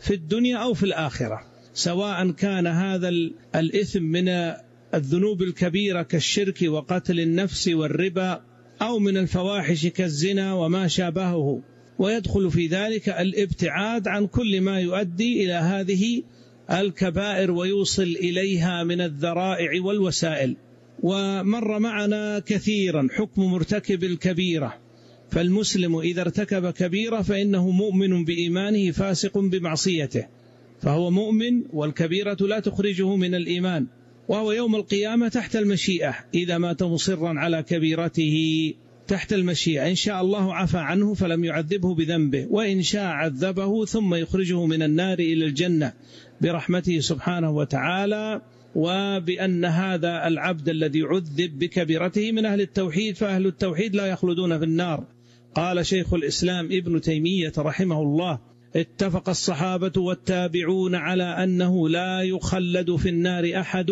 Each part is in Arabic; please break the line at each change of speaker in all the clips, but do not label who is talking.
في الدنيا أو في الآخرة، سواء كان هذا الإثم من الذنوب الكبيرة كالشرك وقتل النفس والربا، أو من الفواحش كالزنا وما شابهه. ويدخل في ذلك الابتعاد عن كل ما يؤدي إلى هذه الكبائر ويوصل إليها من الذرائع والوسائل. ومر معنا كثيرا حكم مرتكب الكبيرة، فالمسلم إذا ارتكب كبيرة فإنه مؤمن بإيمانه فاسق بمعصيته، فهو مؤمن والكبيرة لا تخرجه من الإيمان، وهو يوم القيامة تحت المشيئة إذا مات مصرا على كبيرته، تحت المشيئة. إن شاء الله عفى عنه فلم يعذبه بذنبه، وإن شاء عذبه ثم يخرجه من النار إلى الجنة برحمته سبحانه وتعالى. وبأن هذا العبد الذي عذب بكبيرته من أهل التوحيد، فأهل التوحيد لا يخلدون في النار. قال شيخ الإسلام ابن تيمية رحمه الله: اتفق الصحابة والتابعون على أنه لا يخلد في النار أحد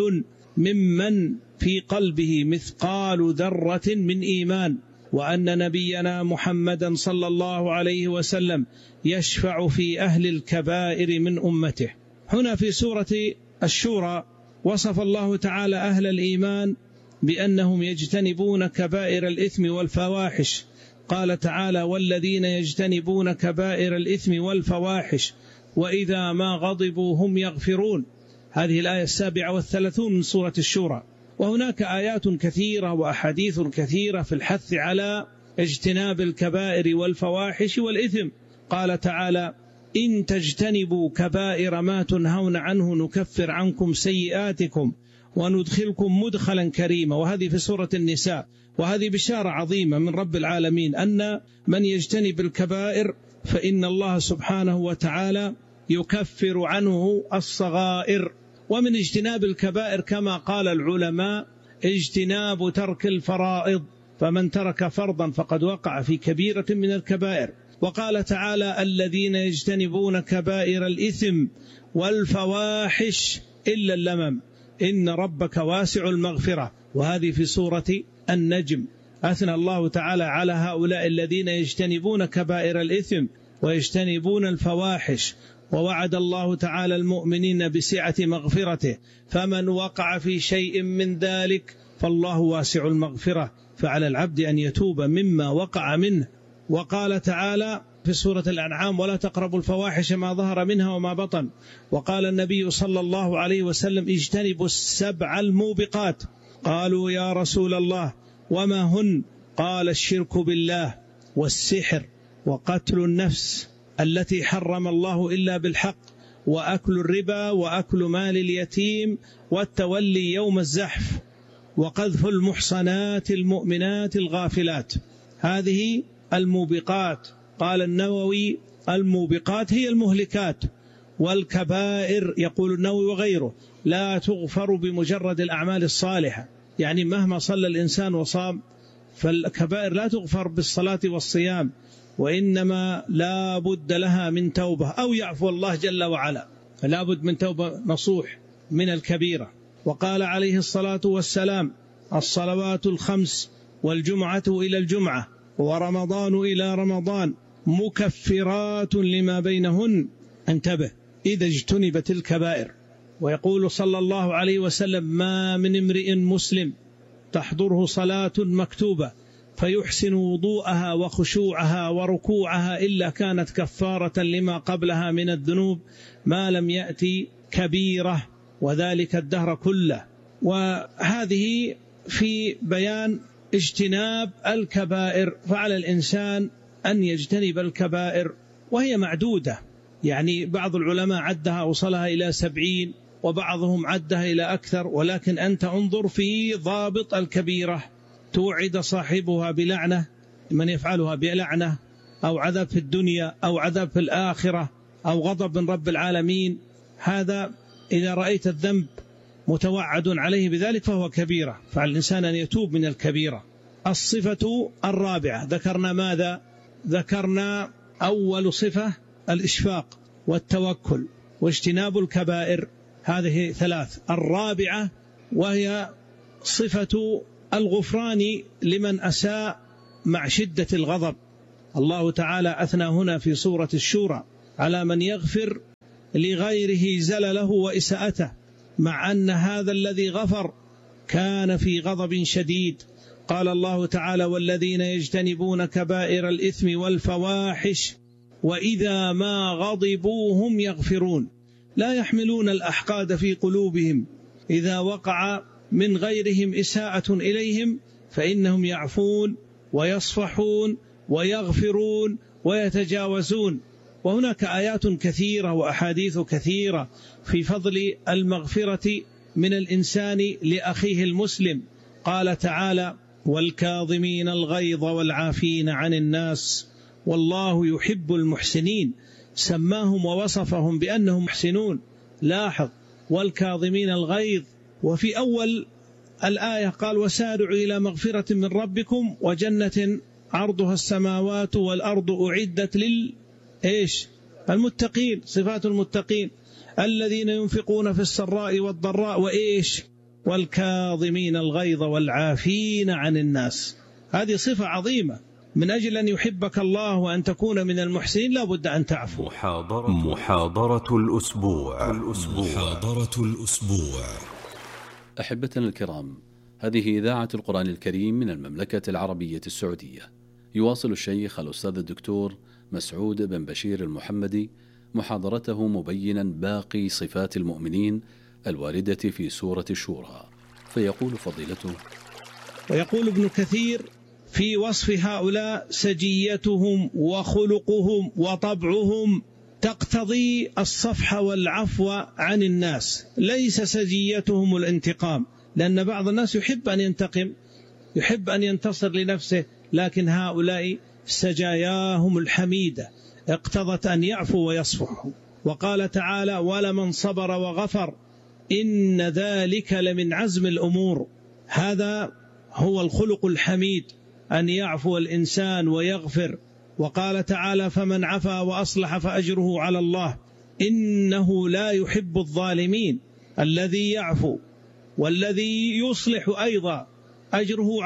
ممن في قلبه مثقال ذرة من إيمان، وأن نبينا محمدا صلى الله عليه وسلم يشفع في أهل الكبائر من أمته. هنا في سورة الشورى وصف الله تعالى أهل الإيمان بأنهم يجتنبون كبائر الإثم والفواحش. قال تعالى: والذين يجتنبون كبائر الإثم والفواحش وإذا ما غضبوا هم يغفرون. هذه الآية 37 من سورة الشورى. وهناك آيات كثيرة وأحاديث كثيرة في الحث على اجتناب الكبائر والفواحش والإثم. قال تعالى: إن تجتنبوا كبائر ما تنهون عنه نكفر عنكم سيئاتكم وندخلكم مدخلا كريما. وهذه في سورة النساء. وهذه بشارة عظيمة من رب العالمين أن من يجتنب الكبائر فإن الله سبحانه وتعالى يكفر عنه الصغائر. ومن اجتناب الكبائر كما قال العلماء اجتناب ترك الفرائض، فمن ترك فرضا فقد وقع في كبيرة من الكبائر. وقال تعالى: الذين يجتنبون كبائر الإثم والفواحش إلا اللمم إن ربك واسع المغفرة. وهذه في سورة النجم. أثنى الله تعالى على هؤلاء الذين يجتنبون كبائر الإثم ويجتنبون الفواحش، ووعد الله تعالى المؤمنين بسعة مغفرته، فمن وقع في شيء من ذلك فالله واسع المغفرة، فعلى العبد أن يتوب مما وقع منه. وقال تعالى في سورة الأنعام: ولا تقربوا الفواحش ما ظهر منها وما بطن. وقال النبي صلى الله عليه وسلم: اجتنبوا السبع الموبقات. قالوا: يا رسول الله وما هن؟ قال: الشرك بالله والسحر وقتل النفس التي حرم الله إلا بالحق وأكل الربا وأكل مال اليتيم والتولي يوم الزحف وقذف المحصنات المؤمنات الغافلات. هذه الموبقات. قال النووي: الموبقات هي المهلكات، والكبائر يقول النووي وغيره لا تغفر بمجرد الأعمال الصالحة، يعني مهما صلى الإنسان وصام فالكبائر لا تغفر بالصلاة والصيام، وإنما لا بد لها من توبة أو يعفو الله جل وعلا، فلا بد من توبة نصوح من الكبيرة. وقال عليه الصلاة والسلام: الصلوات الخمس والجمعة إلى الجمعة ورمضان إلى رمضان مكفرات لما بينهن. انتبه إذا اجتنبت الكبائر. ويقول صلى الله عليه وسلم: ما من امرئ مسلم تحضره صلاة مكتوبة فيحسن وضوءها وخشوعها وركوعها إلا كانت كفارة لما قبلها من الذنوب ما لم يأتي كبيرة، وذلك الدهر كله. وهذه في بيان اجتناب الكبائر. فعلى الإنسان أن يجتنب الكبائر، وهي معدودة، يعني بعض العلماء عدها وصلها إلى 70 وبعضهم عدها إلى أكثر، ولكن أنت انظر في ضابط الكبيرة. توعد صاحبها بلعنة، من يفعلها بلعنة أو عذاب في الدنيا أو عذاب في الآخرة أو غضب من رب العالمين. هذا إذا رأيت الذنب متوعد عليه بذلك فهو كبيرة، فعلى الإنسان أن يتوب من الكبيرة. الصفة الرابعة ذكرنا ماذا؟ ذكرنا أول صفة الإشفاق والتوكل واجتناب الكبائر، هذه 3. الرابعة وهي صفة الغفران لمن أساء مع شدة الغضب. الله تعالى أثنى هنا في سورة الشورى على من يغفر لغيره زلله وإساءته، مع أن هذا الذي غفر كان في غضب شديد. قال الله تعالى: والذين يجتنبون كبائر الإثم والفواحش وإذا ما غضبوا هم يغفرون، لا يحملون الأحقاد في قلوبهم إذا وقع من غيرهم إساءة إليهم فإنهم يعفون ويصفحون ويغفرون ويتجاوزون. وهناك آيات كثيرة وأحاديث كثيرة في فضل المغفرة من الإنسان لأخيه المسلم. قال تعالى: والكاظمين الغيظ والعافين عن الناس والله يحب المحسنين، سماهم ووصفهم بأنهم محسنون. لاحظ: والكاظمين الغيظ، وفي أول الآية قال: وسارعوا إلى مغفرة من ربكم وجنة عرضها السماوات والأرض أعدت المتقين. صفات المتقين: الذين ينفقون في السراء والضراء والكاظمين الغيظ والعافين عن الناس. هذه صفة عظيمة. من أجل أن يحبك الله وأن تكون من المحسنين لا بد أن تعفو.
محاضرة الأسبوع.
أحبتنا الكرام، هذه إذاعة القرآن الكريم من المملكة العربية السعودية. يواصل الشيخ الأستاذ الدكتور مسعود بن بشير المحمدي محاضرته مبينا باقي صفات المؤمنين الواردة في سورة الشورى، فيقول فضيلته:
ويقول ابن كثير في وصف هؤلاء: سجيتهم وخلقهم وطبعهم تقتضي الصفح والعفو عن الناس، ليس سجيتهم الانتقام، لأن بعض الناس يحب أن ينتقم، يحب أن ينتصر لنفسه، لكن هؤلاء سجاياهم الحميدة اقتضت أن يعفو ويصفحوا. وقال تعالى: ولمن صبر وغفر إن ذلك لمن عزم الأمور. هذا هو الخلق الحميد، أن يعفو الإنسان ويغفر. وقال تعالى: فمن عفا وأصلح فأجره على الله إنه لا يحب الظالمين. الذي يعفو والذي يصلح أيضا أجره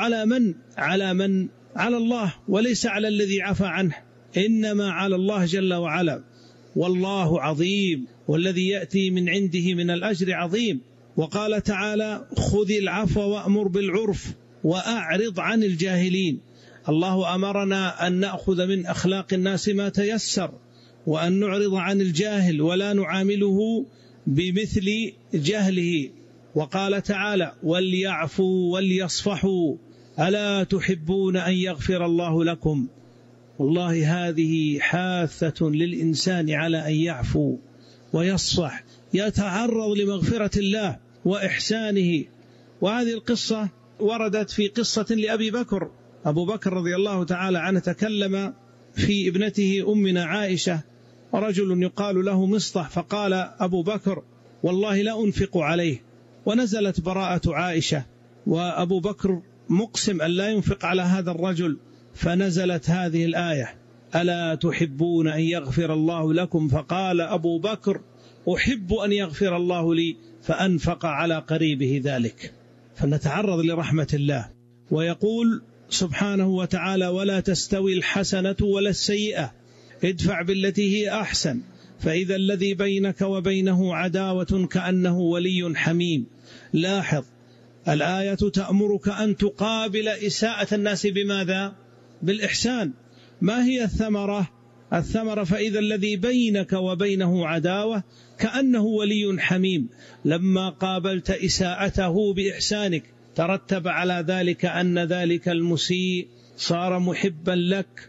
على الله، وليس على الذي عفى عنه، إنما على الله جل وعلا. والله عظيم، والذي يأتي من عنده من الأجر عظيم. وقال تعالى: خذ العفو وأمر بالعرف وأعرض عن الجاهلين. الله أمرنا أن نأخذ من أخلاق الناس ما تيسر، وأن نعرض عن الجاهل ولا نعامله بمثل جهله. وقال تعالى: وليعفوا وليصفحوا ألا تحبون أن يغفر الله لكم. والله هذه حاثة للإنسان على أن يعفو ويصفح، يتعرض لمغفرة الله وإحسانه. وهذه القصة وردت في قصة لأبي بكر. أبو بكر رضي الله تعالى عنه تكلم في ابنته أمنا عائشة، ورجل يقال له مصطح، فقال أبو بكر: والله لا أنفق عليه. ونزلت براءة عائشة، وأبو بكر مقسم أن لا ينفق على هذا الرجل، فنزلت هذه الآية: ألا تحبون أن يغفر الله لكم؟ فقال أبو بكر: أحب أن يغفر الله لي، فأنفق على قريبه ذلك. فنتعرض لرحمة الله. ويقول سبحانه وتعالى: ولا تستوي الحسنة ولا السيئة ادفع بالتي هي أحسن فإذا الذي بينك وبينه عداوة كأنه ولي حميم. لاحظ، الآية تأمرك أن تقابل إساءة الناس بماذا؟ بالإحسان. ما هي الثمرة؟ الثمرة: فإذا الذي بينك وبينه عداوة كأنه ولي حميم. لما قابلت إساءته بإحسانك ترتب على ذلك أن ذلك المسيء صار محبا لك،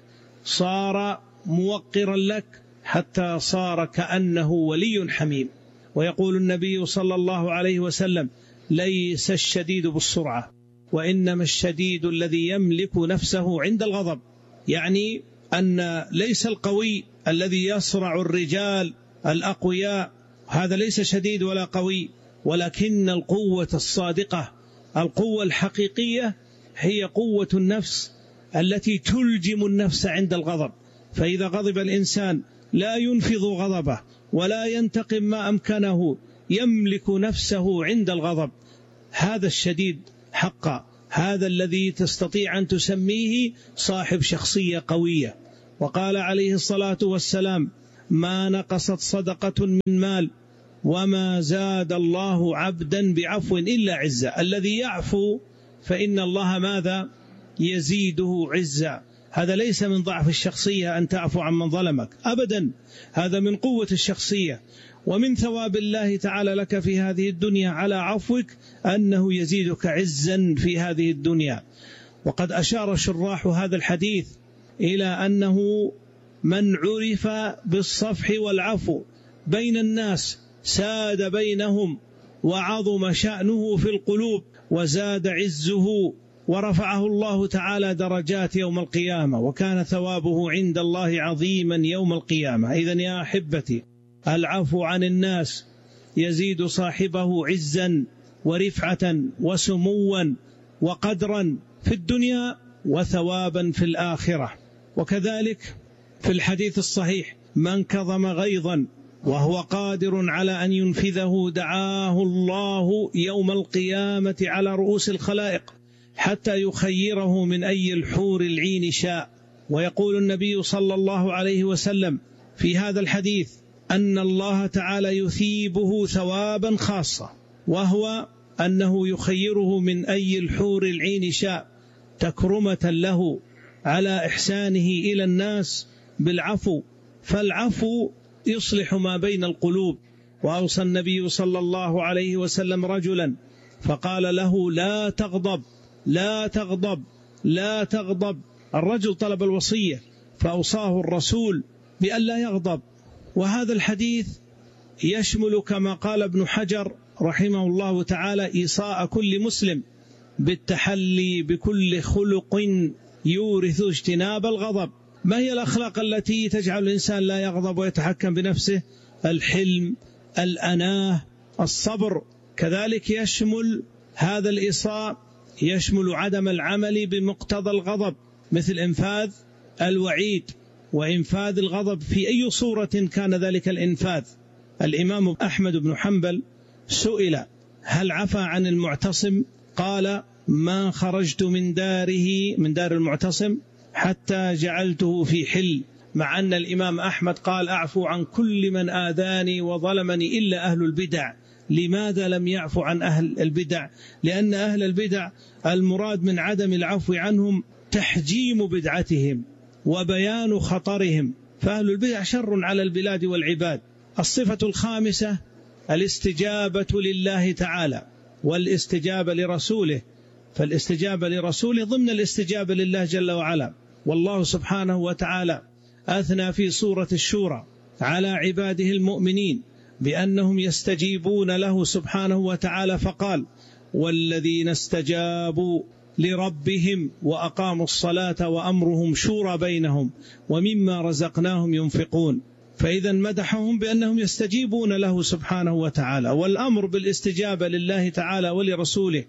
صار موقرا لك، حتى صار كأنه ولي حميم. ويقول النبي صلى الله عليه وسلم: ليس الشديد بالسرعة وإنما الشديد الذي يملك نفسه عند الغضب. يعني أن ليس القوي الذي يصرع الرجال الأقوياء، هذا ليس شديد ولا قوي، ولكن القوة الصادقة، القوة الحقيقية هي قوة النفس التي تلجم النفس عند الغضب. فإذا غضب الإنسان لا ينفذ غضبه ولا ينتقم ما أمكنه، يملك نفسه عند الغضب. هذا الشديد حقا، هذا الذي تستطيع أن تسميه صاحب شخصية قوية. وقال عليه الصلاة والسلام: ما نقصت صدقة من مال وما زاد الله عبدا بعفو إلا عزا. الذي يعفو فإن الله ماذا؟ يزيده عزا. هذا ليس من ضعف الشخصية أن تعفو عن من ظلمك أبدا، هذا من قوة الشخصية، ومن ثواب الله تعالى لك في هذه الدنيا على عفوك أنه يزيدك عزا في هذه الدنيا. وقد أشار شراح هذا الحديث إلى أنه من عرف بالصفح والعفو بين الناس ساد بينهم وعظم شأنه في القلوب وزاد عزه ورفعه الله تعالى درجات يوم القيامة، وكان ثوابه عند الله عظيما يوم القيامة. إذن يا أحبتي، العفو عن الناس يزيد صاحبه عزا ورفعة وسموا وقدرا في الدنيا وثوابا في الآخرة. وكذلك في الحديث الصحيح: من كظم غيظا وهو قادر على أن ينفذه دعاه الله يوم القيامة على رؤوس الخلائق حتى يخيره من أي الحور العين شاء. ويقول النبي صلى الله عليه وسلم في هذا الحديث أن الله تعالى يثيبه ثوابا خاصة، وهو أنه يخيره من أي الحور العين شاء تكرمة له على إحسانه إلى الناس بالعفو، فالعفو يصلح ما بين القلوب. وأوصى النبي صلى الله عليه وسلم رجلا فقال له: لا تغضب لا تغضب لا تغضب. الرجل طلب الوصية فأوصاه الرسول بأن لا يغضب. وهذا الحديث يشمل كما قال ابن حجر رحمه الله تعالى إيصاء كل مسلم بالتحلي بكل خلق يورث اجتناب الغضب. ما هي الأخلاق التي تجعل الإنسان لا يغضب ويتحكم بنفسه؟ الحلم، الأناه، الصبر. كذلك يشمل هذا الإيصاء يشمل عدم العمل بمقتضى الغضب، مثل إنفاذ الوعيد وإنفاذ الغضب في أي صورة كان ذلك الإنفاذ. الإمام أحمد بن حنبل سئل: هل عفى عن المعتصم؟ قال: ما خرجت من دار المعتصم حتى جعلته في حل. مع أن الإمام أحمد قال: أعفو عن كل من آذاني وظلمني إلا أهل البدع. لماذا لم يعفو عن أهل البدع؟ لأن أهل البدع المراد من عدم العفو عنهم تحجيم بدعتهم وبيان خطرهم، فأهل البدع شر على البلاد والعباد. الصفة الخامسة الاستجابة لله تعالى والاستجابة لرسوله، فالاستجابة لرسوله ضمن الاستجابة لله جل وعلا. والله سبحانه وتعالى أثنى في سورة الشورى على عباده المؤمنين بأنهم يستجيبون له سبحانه وتعالى، فقال: والذين استجابوا لربهم وأقاموا الصلاة وأمرهم شورى بينهم ومما رزقناهم ينفقون. فإذا مدحهم بأنهم يستجيبون له سبحانه وتعالى، والأمر بالاستجابة لله تعالى ولرسوله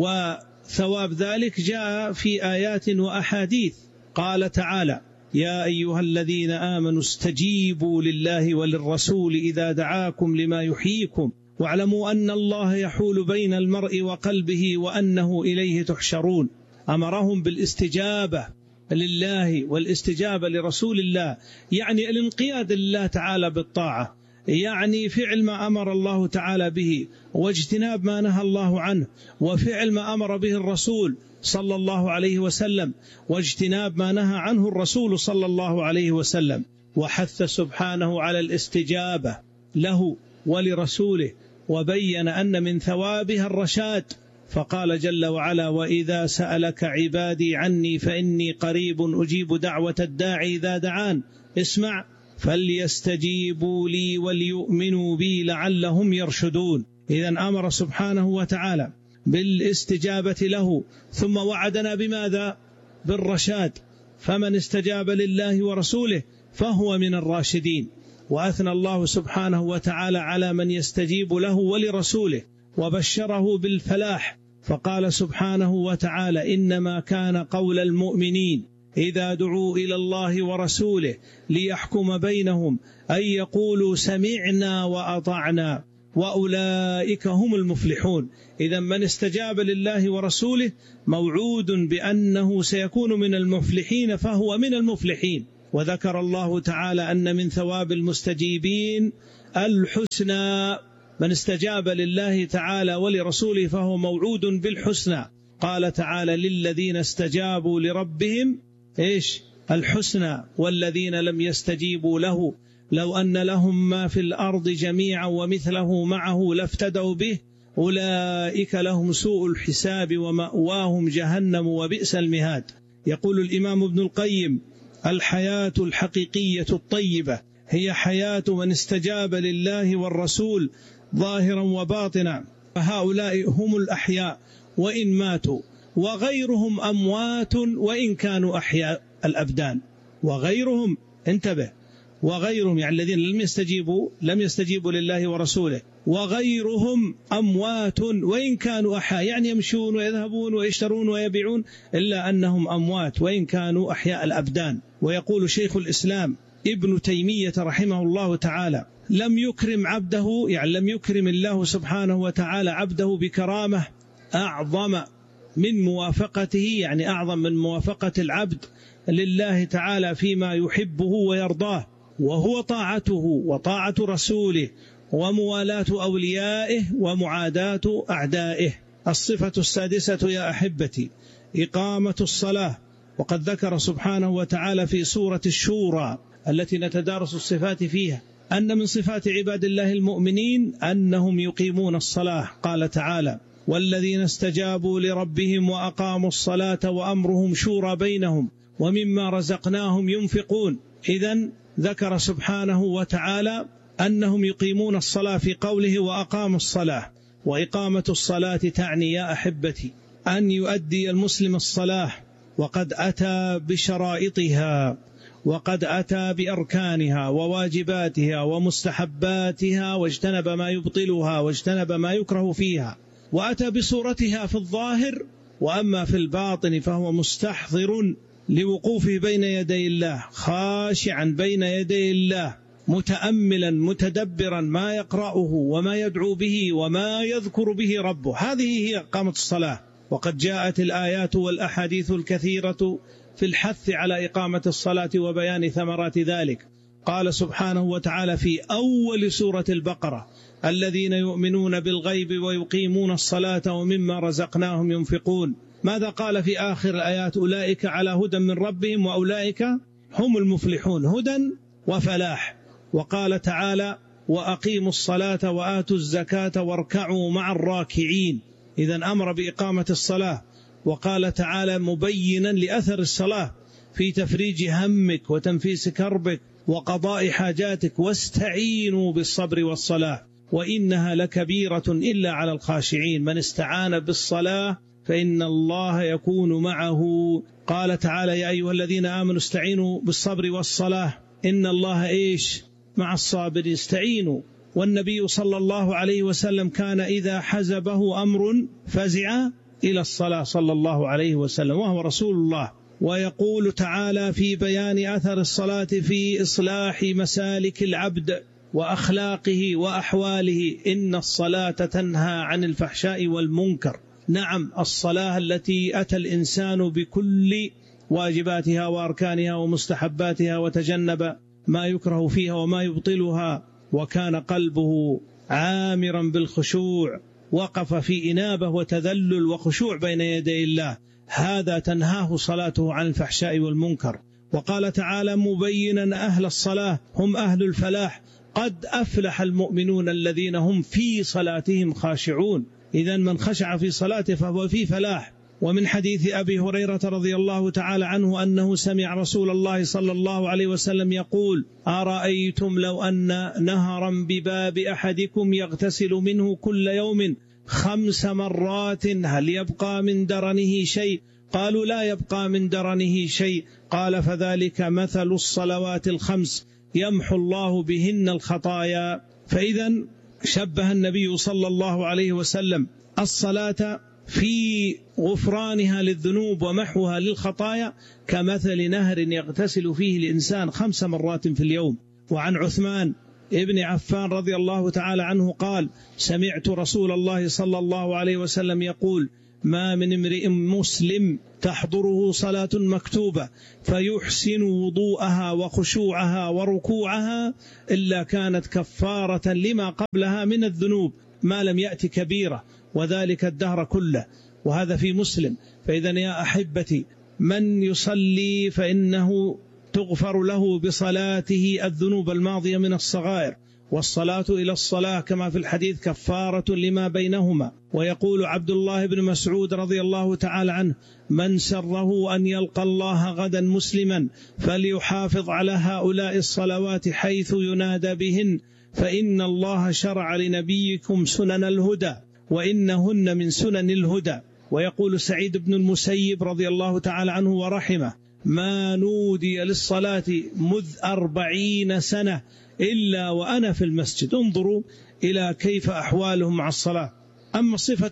وثواب ذلك جاء في آيات وأحاديث. قال تعالى: يا أيها الذين آمنوا استجيبوا لله وللرسول إذا دعاكم لما يحييكم واعلموا أن الله يحول بين المرء وقلبه وأنه إليه تحشرون. أمرهم بالاستجابة لله والاستجابة لرسول الله، يعني الانقياد لله تعالى بالطاعة، يعني فعل ما أمر الله تعالى به واجتناب ما نهى الله عنه، وفعل ما أمر به الرسول صلى الله عليه وسلم واجتناب ما نهى عنه الرسول صلى الله عليه وسلم. وحث سبحانه على الاستجابة له ولرسوله، وبين أن من ثوابها الرشاد، فقال جل وعلا: وإذا سألك عبادي عني فإني قريب أجيب دعوة الداعي إذا دعان اسمع فليستجيبوا لي وليؤمنوا بي لعلهم يرشدون. إذن أمر سبحانه وتعالى بالاستجابة له، ثم وعدنا بماذا؟ بالرشاد. فمن استجاب لله ورسوله فهو من الراشدين. وأثنى الله سبحانه وتعالى على من يستجيب له ولرسوله وبشره بالفلاح، فقال سبحانه وتعالى: إنما كان قول المؤمنين إذا دعوا إلى الله ورسوله ليحكم بينهم أن يقولوا سمعنا وأطعنا وأولئك هم المفلحون. إذا من استجاب لله ورسوله موعود بأنه سيكون من المفلحين، فهو من المفلحين. وذكر الله تعالى أن من ثواب المستجيبين الحسنى، من استجاب لله تعالى ولرسوله فهو موعود بالحسنى. قال تعالى للذين استجابوا لربهم إيش؟ الحسنى، والذين لم يستجيبوا له لو أن لهم ما في الأرض جميعا ومثله معه لافتدوا به أولئك لهم سوء الحساب ومأواهم جهنم وبئس المهاد. يقول الإمام ابن القيم: الحياة الحقيقية الطيبة هي حياة من استجاب لله والرسول ظاهرا وباطنا، فهؤلاء هم الأحياء وإن ماتوا، وغيرهم أموات وإن كانوا أحياء الأبدان. وغيرهم، انتبه، وغيرهم يعني الذين لم يستجيبوا لله ورسوله، وغيرهم أموات وإن كانوا أحياء، يعني يمشون ويذهبون ويشترون ويبيعون، إلا أنهم أموات وإن كانوا أحياء الأبدان. ويقول شيخ الإسلام ابن تيمية رحمه الله تعالى: لم يكرم عبده، يعني لم يكرم الله سبحانه وتعالى عبده بكرامة أعظم من موافقته، يعني أعظم من موافقة العبد لله تعالى فيما يحبه ويرضاه، وهو طاعته وطاعة رسوله وموالاة أوليائه ومعاداة أعدائه. الصفة السادسة يا أحبتي إقامة الصلاة. وقد ذكر سبحانه وتعالى في سورة الشورى التي نتدارس الصفات فيها أن من صفات عباد الله المؤمنين أنهم يقيمون الصلاة. قال تعالى: والذين استجابوا لربهم وأقاموا الصلاة وأمرهم شورى بينهم ومما رزقناهم ينفقون. إذن ذكر سبحانه وتعالى أنهم يقيمون الصلاة في قوله وأقاموا الصلاة. وإقامة الصلاة تعني يا أحبتي أن يؤدي المسلم الصلاة وقد أتى بشرائطها، وقد أتى بأركانها وواجباتها ومستحباتها، واجتنب ما يبطلها واجتنب ما يكره فيها، وأتى بصورتها في الظاهر. وأما في الباطن فهو مستحضر لوقوفه بين يدي الله، خاشعا بين يدي الله، متأملا متدبرا ما يقرأه وما يدعو به وما يذكر به ربه. هذه هي إقامة الصلاة. وقد جاءت الآيات والأحاديث الكثيرة في الحث على إقامة الصلاة وبيان ثمرات ذلك. قال سبحانه وتعالى في أول سورة البقرة: الذين يؤمنون بالغيب ويقيمون الصلاة ومما رزقناهم ينفقون. ماذا قال في آخر الآيات؟ أولئك على هدى من ربهم وأولئك هم المفلحون. هدى وفلاح. وقال تعالى: وأقيموا الصلاة وآتوا الزكاة واركعوا مع الراكعين. إذن أمر بإقامة الصلاة. وقال تعالى مبينا لأثر الصلاة في تفريج همك وتنفيس كربك وقضاء حاجاتك: واستعينوا بالصبر والصلاة وإنها لكبيرة إلا على الخاشعين. من استعان بالصلاة فإن الله يكون معه. قال تعالى: يا أيها الذين آمنوا استعينوا بالصبر والصلاة إن الله إيش؟ مع الصابرين. استعينوا. والنبي صلى الله عليه وسلم كان إذا حزبه أمر فزع إلى الصلاة صلى الله عليه وسلم، وهو رسول الله. ويقول تعالى في بيان أثر الصلاة في إصلاح مسالك العبد وأخلاقه وأحواله: إن الصلاة تنهى عن الفحشاء والمنكر. نعم، الصلاة التي أتى الإنسان بكل واجباتها وأركانها ومستحباتها وتجنب ما يكره فيها وما يبطلها، وكان قلبه عامرا بالخشوع، وقف في إنابة وتذلل وخشوع بين يدي الله، هذا تنهاه صلاته عن الفحشاء والمنكر. وقال تعالى مبينا أهل الصلاة هم أهل الفلاح: قد أفلح المؤمنون الذين هم في صلاتهم خاشعون. إذن من خشع في صلاته فهو في فلاح. ومن حديث أبي هريرة رضي الله تعالى عنه أنه سمع رسول الله صلى الله عليه وسلم يقول: أرأيتم لو أن نهرا بباب أحدكم يغتسل منه كل يوم 5 مرات هل يبقى من درنه شيء؟ قالوا: لا يبقى من درنه شيء. قال: فذلك مثل الصلوات ال5 يمحو الله بهن الخطايا. فإذا شبه النبي صلى الله عليه وسلم الصلاة في غفرانها للذنوب ومحوها للخطايا كمثل نهر يغتسل فيه الإنسان 5 مرات في اليوم. وعن عثمان ابن عفان رضي الله تعالى عنه قال: سمعت رسول الله صلى الله عليه وسلم يقول: ما من امرئ مسلم تحضره صلاة مكتوبة فيحسن وضوءها وخشوعها وركوعها إلا كانت كفارة لما قبلها من الذنوب ما لم يأتي كبيرة، وذلك الدهر كله، وهذا في مسلم. فإذا يا أحبتي، من يصلي فإنه تغفر له بصلاته الذنوب الماضية من الصغائر، والصلاة إلى الصلاة كما في الحديث كفارة لما بينهما. ويقول عبد الله بن مسعود رضي الله تعالى عنه: من سره أن يلقى الله غدا مسلما فليحافظ على هؤلاء الصلوات حيث ينادى بهن، فإن الله شرع لنبيكم سنن الهدى وإنهن من سنن الهدى. ويقول سعيد بن المسيب رضي الله تعالى عنه ورحمه: ما نودي للصلاة مذ 40 سنة إلا وأنا في المسجد. انظروا إلى كيف أحوالهم مع الصلاة. أما الصفة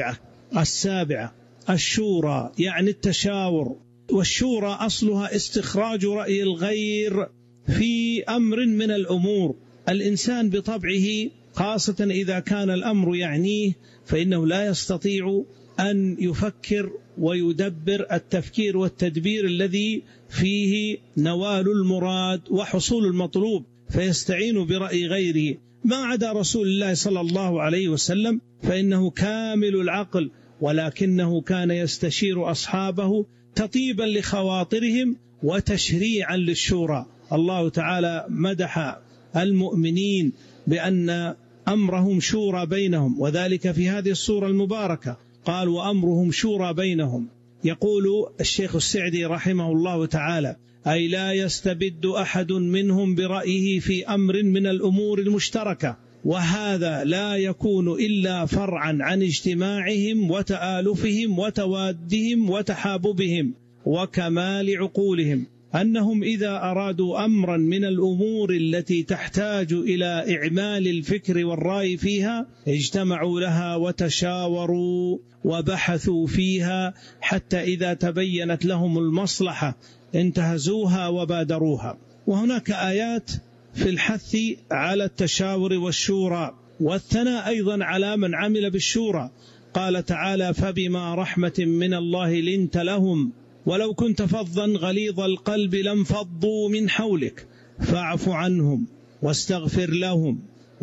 السابعة الشورى، يعني التشاور. والشورى أصلها استخراج رأي الغير في أمر من الأمور. الإنسان بطبعه خاصة إذا كان الأمر يعنيه فإنه لا يستطيع أن يفكر ويدبر التفكير والتدبير الذي فيه نوال المراد وحصول المطلوب، فيستعين برأي غيره. ما عدا رسول الله صلى الله عليه وسلم فإنه كامل العقل، ولكنه كان يستشير أصحابه تطيبا لخواطرهم وتشريعا للشورى. الله تعالى مدح المؤمنين بأن أمرهم شورى بينهم، وذلك في هذه السورة المباركة قال: وأمرهم شورى بينهم. يقول الشيخ السعدي رحمه الله تعالى: أي لا يستبد أحد منهم برأيه في أمر من الأمور المشتركة، وهذا لا يكون إلا فرعا عن اجتماعهم وتآلفهم وتوادهم وتحاببهم وكمال عقولهم، أنهم إذا أرادوا أمرا من الأمور التي تحتاج إلى إعمال الفكر والرأي فيها اجتمعوا لها وتشاوروا وبحثوا فيها، حتى إذا تبينت لهم المصلحة انتهزوها وبادروها. وهناك آيات في الحث على التشاور والشورى، والثناء أيضا على من عمل بالشورى. قال تعالى: فبما رحمة من الله لنت لهم ولو كنت فظا غليظ القلب لانفضوا من حولك فاعف عنهم واستغفر لهم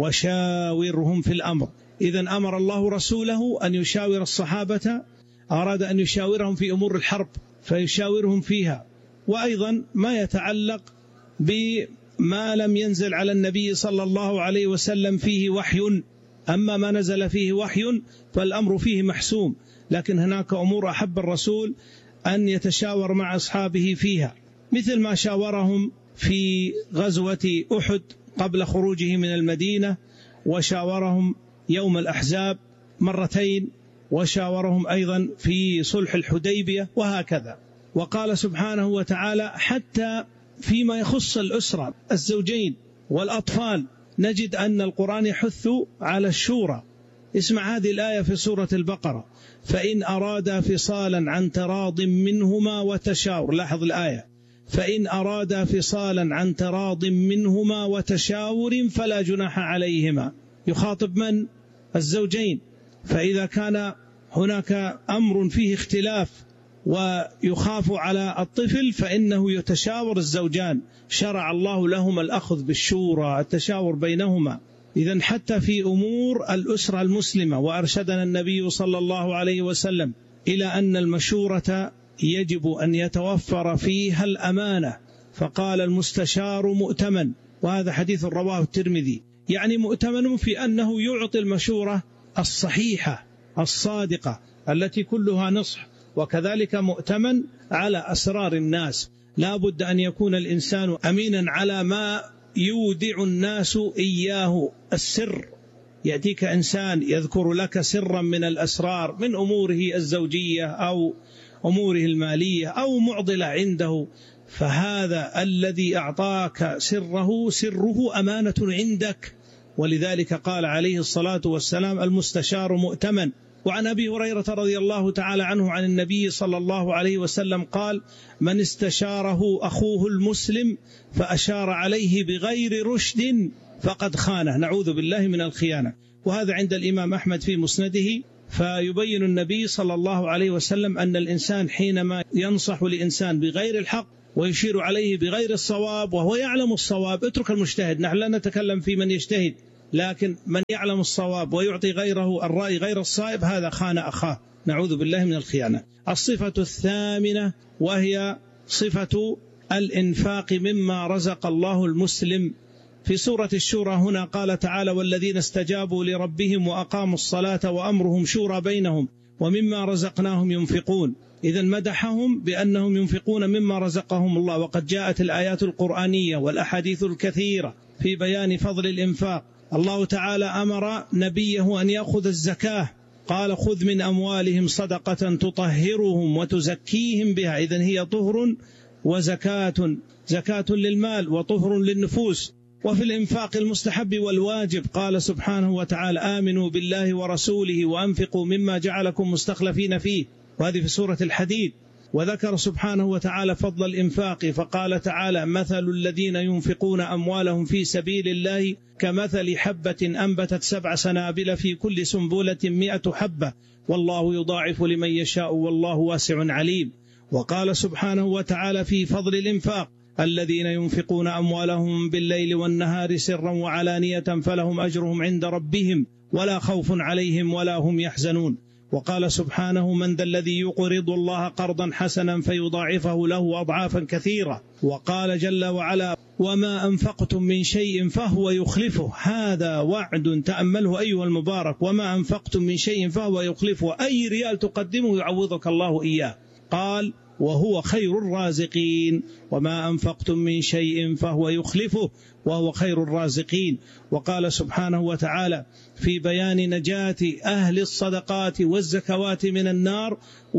وشاورهم في الأمر. إذن أمر الله رسوله أن يشاور الصحابة، أراد أن يشاورهم في أمور الحرب فيشاورهم فيها، وأيضا ما يتعلق بما لم ينزل على النبي صلى الله عليه وسلم فيه وحي. أما ما نزل فيه وحي فالأمر فيه محسوم، لكن هناك أمور أحب الرسول أن يتشاور مع أصحابه فيها، مثل ما شاورهم في غزوة أحد قبل خروجه من المدينة، وشاورهم يوم الأحزاب مرتين، وشاورهم أيضا في صلح الحديبية، وهكذا. وقال سبحانه وتعالى حتى فيما يخص الأسرة الزوجين والأطفال نجد أن القرآن يحث على الشورى. اسمع هذه الآية في سورة البقرة: فإن أرادا فصالا عن تراض منهما وتشاور. لاحظ الآية: فإن أرادا فصالا عن تراض منهما وتشاور فلا جناح عليهما. يخاطب من؟ الزوجين. فإذا كان هناك أمر فيه اختلاف ويخاف على الطفل فإنه يتشاور الزوجان، شرع الله لهم الأخذ بالشورى، التشاور بينهما. إذن حتى في أمور الأسرة المسلمة، وأرشدنا النبي صلى الله عليه وسلم إلى أن المشورة يجب أن يتوفر فيها الأمانة، فقال: المستشار مؤتمن. وهذا حديث رواه الترمذي، يعني مؤتمن في أنه يعطي المشورة الصحيحة الصادقة التي كلها نصح، وكذلك مؤتمن على أسرار الناس. لا بد أن يكون الإنسان أمينا على ما يودع الناس إياه. السر، يأتيك إنسان يذكر لك سرا من الأسرار من أموره الزوجية أو أموره المالية أو معضلة عنده، فهذا الذي أعطاك سره أمانة عندك. ولذلك قال عليه الصلاة والسلام: المستشار مؤتمن. وعن أبي هريرة رضي الله تعالى عنه عن النبي صلى الله عليه وسلم قال: من استشاره أخوه المسلم فأشار عليه بغير رشد فقد خانه. نعوذ بالله من الخيانة. وهذا عند الإمام أحمد في مسنده فيبين النبي صلى الله عليه وسلم أن الإنسان حينما ينصح لإنسان بغير الحق ويشير عليه بغير الصواب وهو يعلم الصواب، اترك المجتهد، نحن لا نتكلم في من يجتهد، لكن من يعلم الصواب ويعطي غيره الرأي غير الصائب هذا خان أخاه، نعوذ بالله من الخيانة. الصفة الثامنة وهي صفة الإنفاق مما رزق الله المسلم. في سورة الشورى هنا قال تعالى: والذين استجابوا لربهم وأقاموا الصلاة وأمرهم شورى بينهم ومما رزقناهم ينفقون. إذن مدحهم بأنهم ينفقون مما رزقهم الله، وقد جاءت الآيات القرآنية والأحاديث الكثيرة في بيان فضل الإنفاق. الله تعالى أمر نبيه أن يأخذ الزكاة، قال: خذ من أموالهم صدقة تطهرهم وتزكيهم بها. إذن هي طهر وزكاة، زكاة للمال وطهر للنفوس. وفي الإنفاق المستحب والواجب قال سبحانه وتعالى: آمنوا بالله ورسوله وأنفقوا مما جعلكم مستخلفين فيه، وهذه في سورة الحديد. وذكر سبحانه وتعالى فضل الإنفاق فقال تعالى: مثل الذين ينفقون أموالهم في سبيل الله كمثل حبة أنبتت 7 سنابل في كل سنبلة 100 حبة والله يضاعف لمن يشاء والله واسع عليم. وقال سبحانه وتعالى في فضل الإنفاق: الذين ينفقون أموالهم بالليل والنهار سرا وعلانية فلهم أجرهم عند ربهم ولا خوف عليهم ولا هم يحزنون. وقال سبحانه: من ذا الذي يقرض الله قرضا حسنا فيضاعفه له أضعافا كثيرة. وقال جل وعلا: وما أنفقتم من شيء فهو يخلفه. هذا وعد تأمله أيها المبارك، وما أنفقتم من شيء فهو يخلفه، أي ريال تقدمه يعوضك الله إياه. قال: وهو خير الرازقين. وما أنفقتم من شيء فهو يخلفه وهو خير الرازقين. وقال سبحانه وتعالى في بيان نجاة أهل الصدقات والزكوات من النار: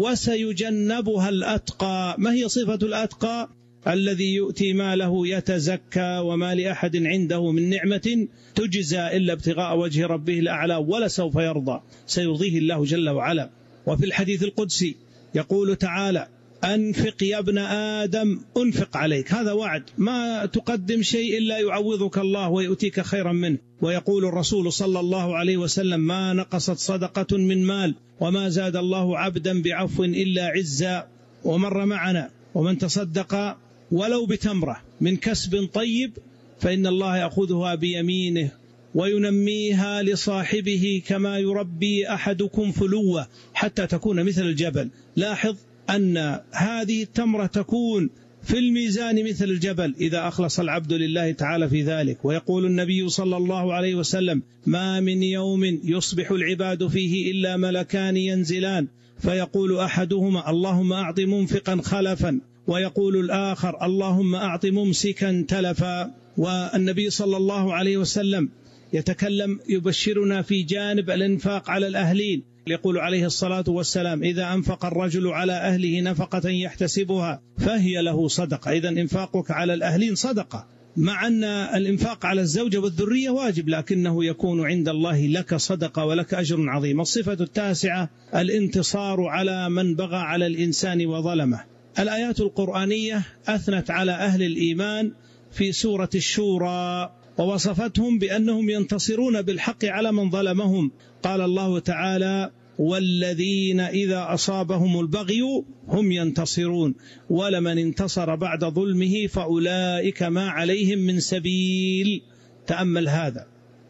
وسيجنبها الأتقى. ما هي صفة الأتقى؟ الذي يؤتي ماله يتزكى وما لأحد عنده من نعمة تجزى إلا ابتغاء وجه ربه الأعلى ولسوف يرضى، سيرضيه الله جل وعلا. وفي الحديث القدسي يقول تعالى: أنفق يا ابن آدم أنفق عليك. هذا وعد، ما تقدم شيء إلا يعوضك الله ويؤتيك خيرا منه. ويقول الرسول صلى الله عليه وسلم: ما نقصت صدقة من مال وما زاد الله عبدا بعفو إلا عزا. ومر معنا: ومن تصدق ولو بتمرة من كسب طيب فإن الله يأخذها بيمينه وينميها لصاحبه كما يربي أحدكم فلوة حتى تكون مثل الجبل. لاحظ أن هذه التمرة تكون في الميزان مثل الجبل إذا أخلص العبد لله تعالى في ذلك. ويقول النبي صلى الله عليه وسلم: ما من يوم يصبح العباد فيه إلا ملكان ينزلان فيقول أحدهما: اللهم أعط منفقا خلفا، ويقول الآخر: اللهم أعط ممسكا تلفا. والنبي صلى الله عليه وسلم يتكلم يبشرنا في جانب الإنفاق على الأهلين، يقول عليه الصلاة والسلام: إذا أنفق الرجل على أهله نفقة يحتسبها فهي له صدقة. إذا إنفاقك على الأهلين صدقة، مع أن الإنفاق على الزوجة والذرية واجب، لكنه يكون عند الله لك صدقة ولك أجر عظيم. الصفة التاسعة الانتصار على من بغى على الإنسان وظلمه. الآيات القرآنية أثنت على أهل الإيمان في سورة الشورى ووصفتهم بأنهم ينتصرون بالحق على من ظلمهم. قال الله تعالى: والذين إذا أصابهم البغي هم ينتصرون ولمن انتصر بعد ظلمه فأولئك ما عليهم من سبيل. تأمل هذا.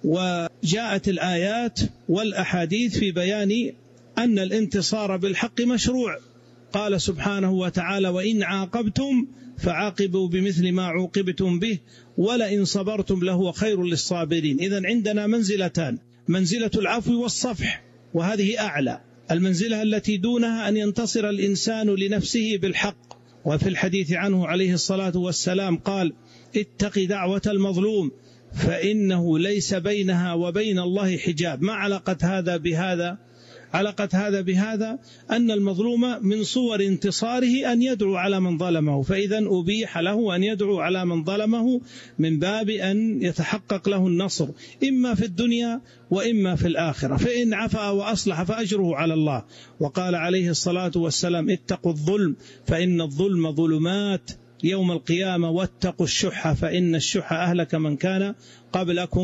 وجاءت الآيات والأحاديث في بيان أن الانتصار بالحق مشروع. قال سبحانه وتعالى: وإن عاقبتم فعاقبوا بمثل ما عوقبتم به ولئن صبرتم لهو خير للصابرين. إذن عندنا منزلتان: منزلة العفو والصفح، وهذه أعلى. المنزلة التي دونها أن ينتصر الإنسان لنفسه بالحق. وفي الحديث عنه عليه الصلاة والسلام قال: اتق دعوة المظلوم فإنه ليس بينها وبين الله حجاب. ما علاقة هذا بهذا؟ علاقة هذا بهذا أن المظلوم من صور انتصاره أن يدعو على من ظلمه، فإذا أبيح له أن يدعو على من ظلمه من باب أن يتحقق له النصر إما في الدنيا وإما في الآخرة، فإن عفا وأصلح فأجره على الله. وقال عليه الصلاة والسلام: اتقوا الظلم فإن الظلم ظلمات يوم القيامة، واتقوا الشح فإن الشح أهلك من كان قبلكم.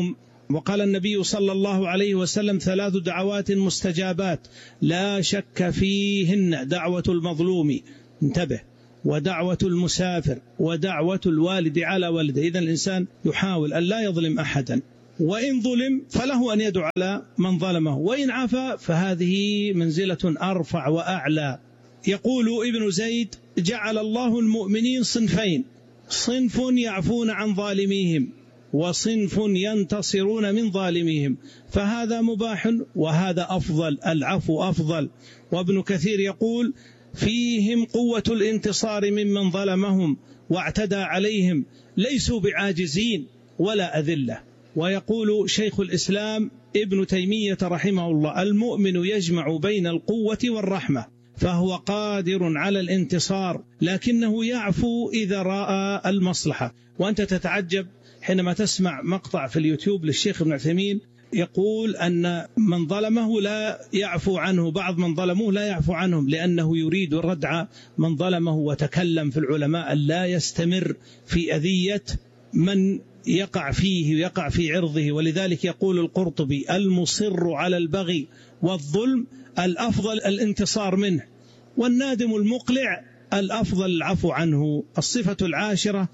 وقال النبي صلى الله عليه وسلم: 3 دعوات مستجابات لا شك فيهن: دعوة المظلوم، انتبه، ودعوة المسافر، ودعوة الوالد على ولده. إذن الإنسان يحاول أن لا يظلم أحدا، وإن ظلم فله أن يدعو على من ظلمه، وإن عفا فهذه منزلة أرفع وأعلى. يقول ابن زيد: جعل الله المؤمنين صنفين: صنف يعفون عن ظالميهم، وصنف ينتصرون من ظالميهم، فهذا مباح وهذا أفضل، العفو أفضل. وابن كثير يقول: فيهم قوة الانتصار ممن ظلمهم واعتدى عليهم، ليسوا بعاجزين ولا أذلة. ويقول شيخ الإسلام ابن تيمية رحمه الله: المؤمن يجمع بين القوة والرحمة، فهو قادر على الانتصار، لكنه يعفو إذا رأى المصلحة. وأنت تتعجب حينما تسمع مقطع في اليوتيوب للشيخ ابن عثيمين يقول أن من ظلمه لا يعفو عنه، بعض من ظلموه لا يعفو عنهم، لأنه يريد ردع من ظلمه. وتكلم في العلماء لا يستمر في أذية من يقع فيه ويقع في عرضه. ولذلك يقول القرطبي: المصر على البغي والظلم الأفضل الانتصار منه، والنادم المقلع الأفضل العفو عنه. الصفة 10: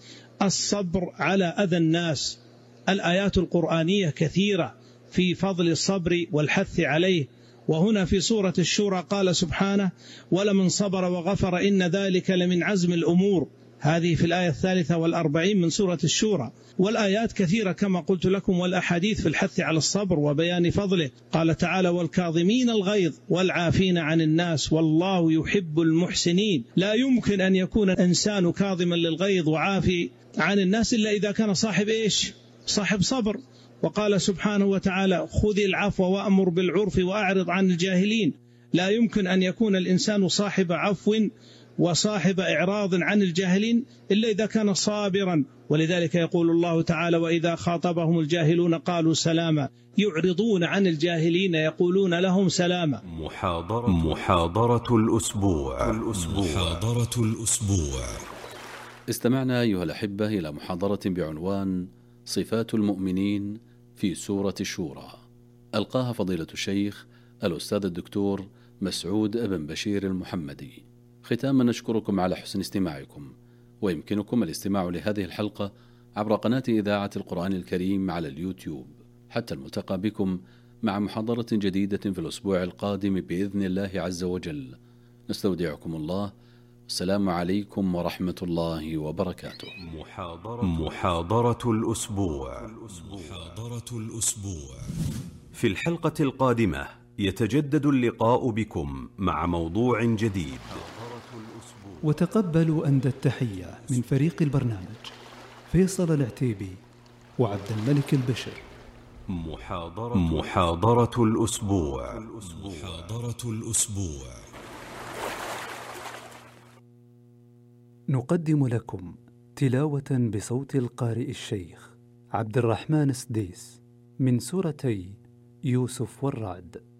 الصبر على أذى الناس. الآيات القرآنية كثيرة في فضل الصبر والحث عليه. وهنا في سورة الشورى قال سبحانه: ولمن صبر وغفر إن ذلك لمن عزم الأمور. هذه في الآية 43 من سورة الشورى. والآيات كثيرة كما قلت لكم، والأحاديث في الحث على الصبر وبيان فضله. قال تعالى: والكاظمين الغيظ والعافين عن الناس والله يحب المحسنين. لا يمكن أن يكون الإنسان كاظما للغيظ وعافي عن الناس إلا إذا كان صاحب إيش؟ صاحب صبر. وقال سبحانه وتعالى: خذ العفو وأمر بالعرف وأعرض عن الجاهلين. لا يمكن أن يكون الإنسان صاحب عفو وصاحب إعراض عن الجاهلين إلا إذا كان صابرا. ولذلك يقول الله تعالى: وإذا خاطبهم الجاهلون قالوا سلاما. يعرضون عن الجاهلين يقولون لهم سلاما.
محاضرة الأسبوع.
محاضرة الأسبوع. استمعنا أيها الأحبة إلى محاضرة بعنوان صفات المؤمنين في سورة الشورى، ألقاها فضيلة الشيخ الأستاذ الدكتور مسعود بن بشير المحمدي. ختاما نشكركم على حسن استماعكم، ويمكنكم الاستماع لهذه الحلقة عبر قناة إذاعة القرآن الكريم على اليوتيوب. حتى الملتقى بكم مع محاضرة جديدة في الأسبوع القادم بإذن الله عز وجل. نستودعكم الله، السلام عليكم ورحمة الله وبركاته.
محاضرة الأسبوع. في الحلقة القادمة يتجدد اللقاء بكم مع موضوع جديد.
وتقبلوا أندى التحية من فريق البرنامج: فيصل العتيبي وعبد الملك البشر.
محاضرة الأسبوع.
نقدم لكم تلاوة بصوت القارئ الشيخ عبد الرحمن السديس من سورتي يوسف والرعد.